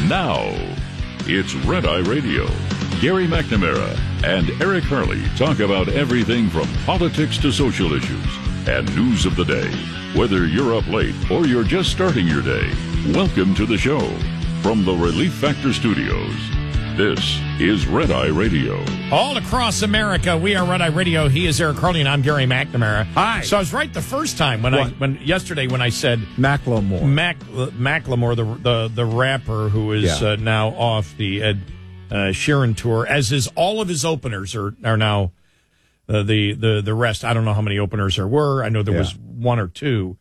Now, it's Red Eye Radio. Gary McNamara and Eric Harley talk about everything from politics to social issues and news of the day. Whether you're up late or you're just starting your day, welcome to the show. From the Relief Factor Studios, this is Red Eye Radio. All across America, we are Red Eye Radio. He is Eric Harley, and I'm Gary McNamara. Hi. So I was right the first time when yesterday when I said Macklemore, the rapper who is now off the Ed Sheeran tour, as is all of his openers are now the rest. I don't know how many openers there were. I know there was one or two.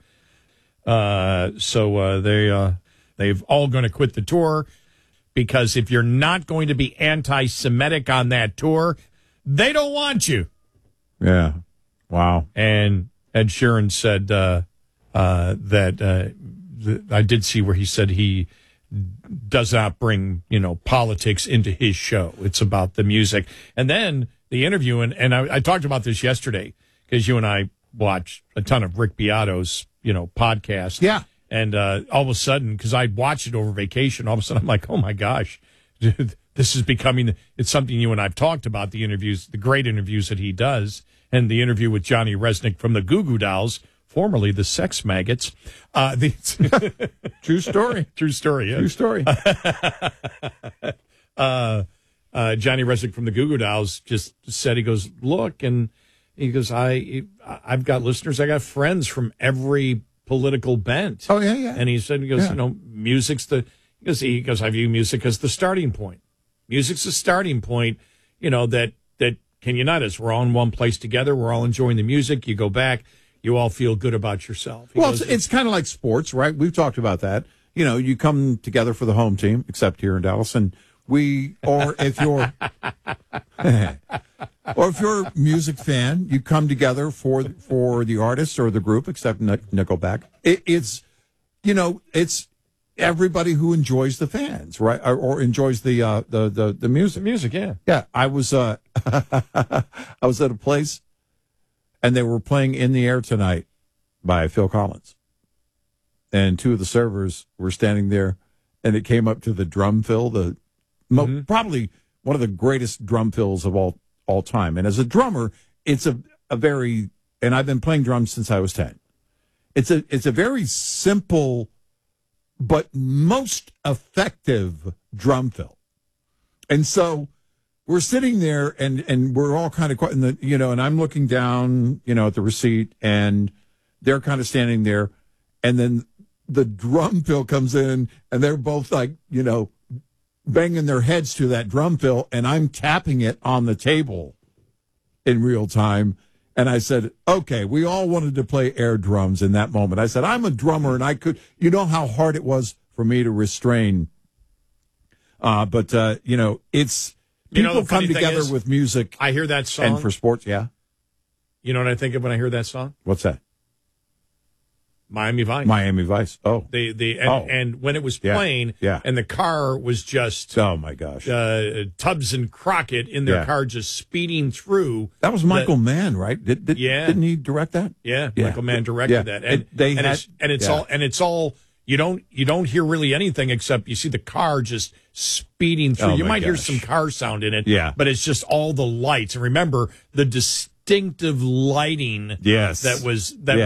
So they've all going to quit the tour. Because if you're not going to be anti-Semitic on that tour, they don't want you. Yeah. Wow. And Ed Sheeran said that I did see where he said he does not bring, politics into his show. It's about the music. And then the interview, and I talked about this yesterday because you and I watch a ton of Rick Beato's, podcast. Yeah. And all of a sudden, because I watched it over vacation, all of a sudden I'm like, oh, my gosh, this is becoming, it's something you and I have talked about, the interviews, the great interviews that he does, and the interview with Johnny Resnick from the Goo Goo Dolls, formerly the Sex Maggots. True story. True story, yeah. True story. Johnny Resnick from the Goo Goo Dolls just said, he goes, look, and he goes, I've got listeners, I got friends from every political bent. Oh, yeah. And he said, music's he goes, I view music as the starting point. Music's the starting point, that can unite us. We're all in one place together. We're all enjoying the music. You go back, you all feel good about yourself. It's kind of like sports, right? We've talked about that. You come together for the home team, except here in Dallas, and if you're a music fan, you come together for the artist or the group, except Nickelback. It's everybody who enjoys the fans, right? Or enjoys the music. Music, yeah. Yeah. I was I was at a place and they were playing In the Air Tonight by Phil Collins. And two of the servers were standing there and it came up to the drum fill, probably one of the greatest drum fills of all time. And as a drummer, it's a very, and I've been playing drums since I was 10. It's a very simple but most effective drum fill. And so we're sitting there and we're all kind of quiet, and I'm looking down, at the receipt, and they're kind of standing there, and then the drum fill comes in and they're both like, banging their heads to that drum fill, and I'm tapping it on the table in real time. And I said, okay, we all wanted to play air drums in that moment. I said, I'm a drummer, and I could, how hard it was for me to restrain. But it's people come together with music. I hear that song. And for sports, yeah. You know what I think of when I hear that song? What's that? Miami Vice. Miami Vice. Oh. And when it was playing, and the car was just, oh my gosh, Tubbs and Crockett in their car just speeding through. That was Michael Mann, right? Didn't he direct that? Yeah, Michael Mann directed that. And it's all you don't hear really anything except you see the car just speeding through. You might hear some car sound in it, but it's just all the lights. And remember the distinctive lighting that was